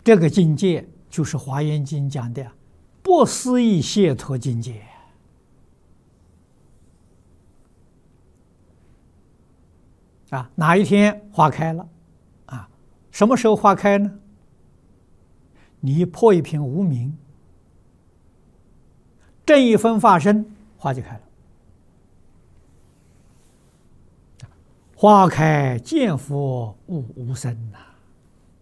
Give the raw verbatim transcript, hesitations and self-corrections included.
这个境界就是《华严经》讲的不思议解脱境界啊！哪一天花开了啊？什么时候花开呢？你破一品无明，正一分法身，花就开了。花开见佛悟无生呐、啊！